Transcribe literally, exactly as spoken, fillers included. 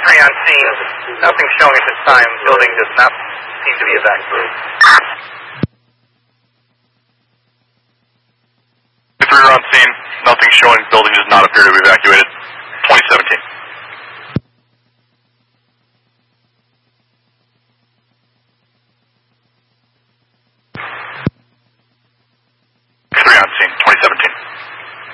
three on scene. Nothing showing at this time. Building does not seem to be evacuated. three on scene. Nothing showing. Building does not appear to be evacuated. twenty seventeen.